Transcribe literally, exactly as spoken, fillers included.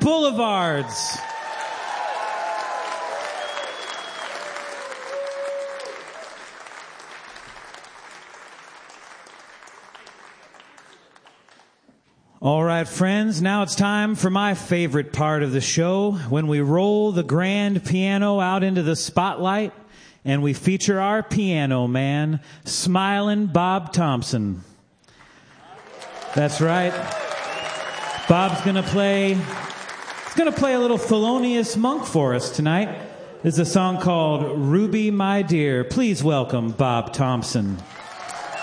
Boulevards. All right, friends, now it's time for my favorite part of the show, when we roll the grand piano out into the spotlight and we feature our piano man, Smiling Bob Thompson. That's right. Bob's going to play, he's going to play a little Thelonious Monk for us tonight. This is a song called Ruby, My Dear. Please welcome Bob Thompson.